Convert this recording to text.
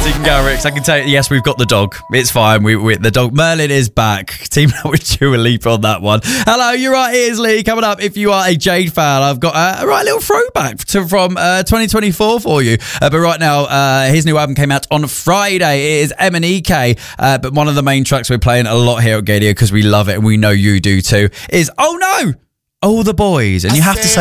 Martin Garrix, I can tell you, yes, we've got the dog. It's fine. The dog Merlin is back. Team up with Dua Lipa on that one. Hello, you're right. Here's Lee coming up. If you are a Jade fan, I've got a right little throwback from 2024 for you. But right now, his new album came out on Friday. It is MNEK. But one of the main tracks we're playing a lot here at Gaydio because we love it and we know you do too is Oh No, All the Boys. And you have to say